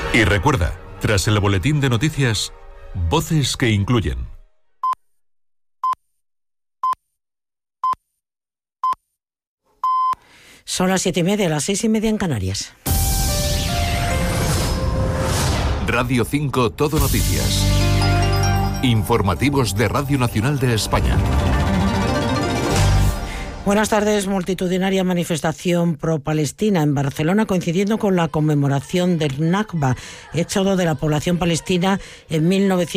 Y recuerda, tras el boletín de noticias, voces que incluyen. Son las 7:30, las 6:30 en Canarias. Radio 5 Todo Noticias. Informativos de Radio Nacional de España. Buenas tardes. Multitudinaria manifestación pro-palestina en Barcelona, coincidiendo con la conmemoración del Nakba, éxodo de la población palestina en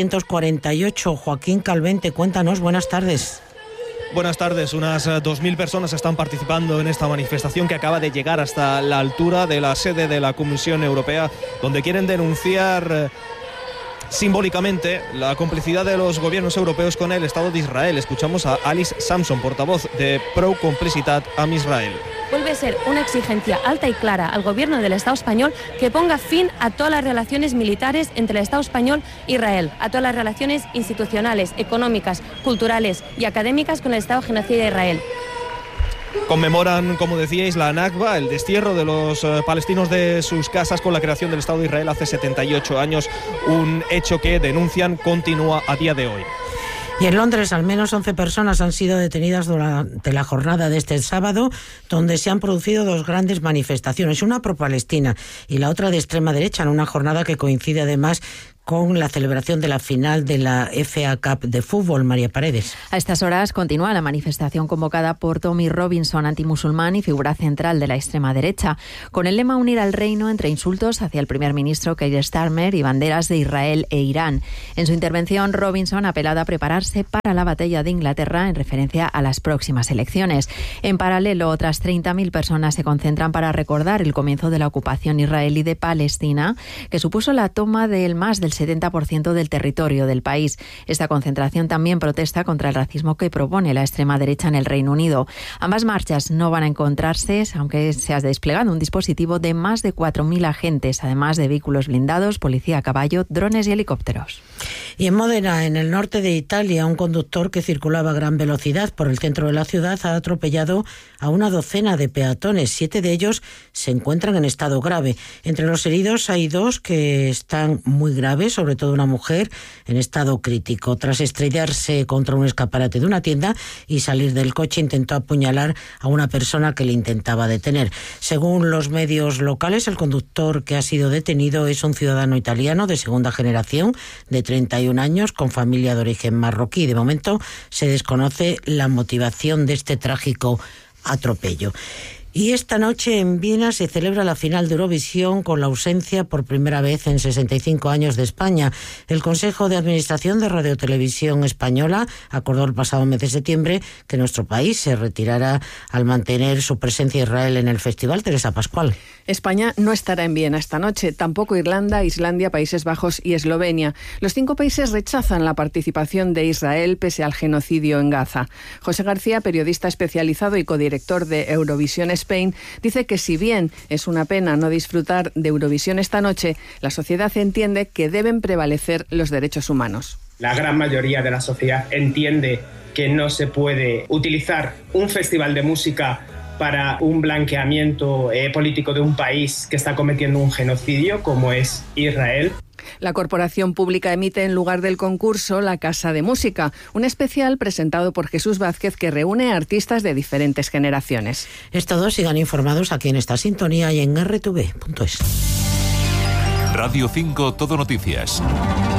1948. Joaquín Calvente, cuéntanos. Buenas tardes. Buenas tardes. Unas 2.000 personas están participando en esta manifestación que acaba de llegar hasta la altura de la sede de la Comisión Europea, donde quieren denunciar simbólicamente la complicidad de los gobiernos europeos con el Estado de Israel. Escuchamos a Alice Samson, portavoz de Pro Complicitat amb Israel. Vuelve a ser una exigencia alta y clara al gobierno del Estado español que ponga fin a todas las relaciones militares entre el Estado español e Israel, a todas las relaciones institucionales, económicas, culturales y académicas con el Estado genocida de Israel. Conmemoran, como decíais, la Nakba, el destierro de los palestinos de sus casas con la creación del Estado de Israel hace 78 años, un hecho que denuncian continúa a día de hoy. Y en Londres, al menos 11 personas han sido detenidas durante la jornada de este sábado, donde se han producido dos grandes manifestaciones, una pro-palestina y la otra de extrema derecha, en una jornada que coincide además con la celebración de la final de la FA Cup de fútbol. María Paredes. A estas horas continúa la manifestación convocada por Tommy Robinson, antimusulmán y figura central de la extrema derecha, con el lema Unir al reino entre insultos hacia el primer ministro Keir Starmer y banderas de Israel e Irán. En su intervención, Robinson ha apelado a prepararse para la batalla de Inglaterra en referencia a las próximas elecciones. En paralelo, otras 30.000 personas se concentran para recordar el comienzo de la ocupación israelí de Palestina, que supuso la toma del más del 70% del territorio del país. Esta concentración también protesta contra el racismo que propone la extrema derecha en el Reino Unido. Ambas marchas no van a encontrarse, aunque se ha desplegado un dispositivo de más de 4.000 agentes, además de vehículos blindados, policía a caballo, drones y helicópteros. Y en Módena, en el norte de Italia, un conductor que circulaba a gran velocidad por el centro de la ciudad ha atropellado a una docena de peatones. 7 de ellos se encuentran en estado grave. Entre los heridos hay 2 que están muy graves, sobre todo una mujer en estado crítico. Tras estrellarse contra un escaparate de una tienda y salir del coche, intentó apuñalar a una persona que le intentaba detener. Según los medios locales, el conductor que ha sido detenido es un ciudadano italiano de segunda generación, de 31 años, con familia de origen marroquí. De momento se desconoce la motivación de este trágico atropello. Y esta noche en Viena se celebra la final de Eurovisión con la ausencia por primera vez en 65 años de España. El Consejo de Administración de Radio Televisión Española acordó el pasado mes de septiembre que nuestro país se retirará al mantener su presencia Israel en el festival. Teresa Pascual. España no estará en Viena esta noche, tampoco Irlanda, Islandia, Países Bajos y Eslovenia. Los 5 países rechazan la participación de Israel pese al genocidio en Gaza. José García, periodista especializado y codirector de Eurovisión Spain, dice que si bien es una pena no disfrutar de Eurovisión esta noche, la sociedad entiende que deben prevalecer los derechos humanos. La gran mayoría de la sociedad entiende que no se puede utilizar un festival de música para un blanqueamiento político de un país que está cometiendo un genocidio como es Israel. La corporación pública emite en lugar del concurso La Casa de Música, un especial presentado por Jesús Vázquez que reúne a artistas de diferentes generaciones. Es todo, sigan informados aquí en esta sintonía y en rtv.es. Radio 5 Todo Noticias.